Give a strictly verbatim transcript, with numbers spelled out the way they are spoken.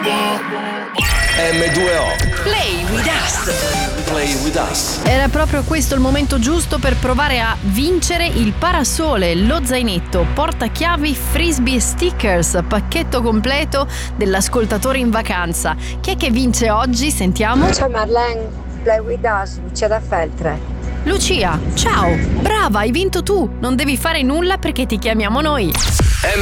emme due o Play with us. Play with us. Era proprio questo il momento giusto per provare a vincere il parasole, lo zainetto, portachiavi, frisbee e stickers, pacchetto completo dell'ascoltatore in vacanza. Chi è che vince oggi? Sentiamo. Ciao Marlene, Play with us, Lucia da Feltre. Lucia, ciao! Brava, hai vinto tu! Non devi fare nulla perché ti chiamiamo noi.